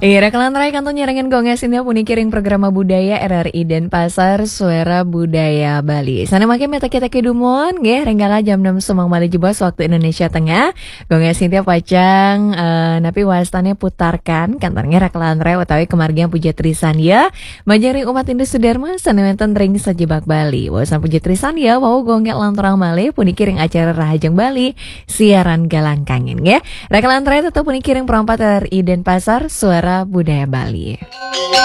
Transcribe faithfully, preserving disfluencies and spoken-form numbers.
Iya, rekalan rai kanto nyerengan gongesinnya puni kiring programa budaya R R I Denpasar Suara Budaya Bali. Sana makin meta kita kedumon, nggih renggala jam enam sumang Bali jebos waktu Indonesia Tengah. Gongesinnya pacang uh, napi wastane putarkan kantornya rekalan rai utawi kemargian Puja Trisania. Majari umat Hindu Sudarma sana wenten ring sajebak Bali. Wawasan Puja Trisania wau gongek lanturang Bali puni kiring acara Rahajeng Bali siaran galang kangen nggih. Rekalan rai tetap puni kiring perempat R R I Denpasar Suara Budaya Bali.